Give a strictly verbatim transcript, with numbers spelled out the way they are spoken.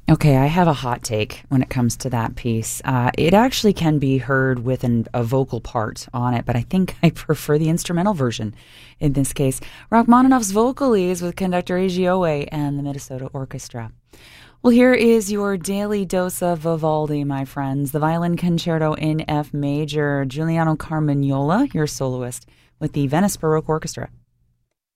Okay, I have a hot take when it comes to that piece. Uh, it actually can be heard with an, a vocal part on it, but I think I prefer the instrumental version in this case. Rachmaninoff's Vocalese with conductor Eiji Oe and the Minnesota Orchestra. Well, here is your daily dose of Vivaldi, my friends. The Violin Concerto in F major. Giuliano Carmagnola, your soloist, with the Venice Baroque Orchestra.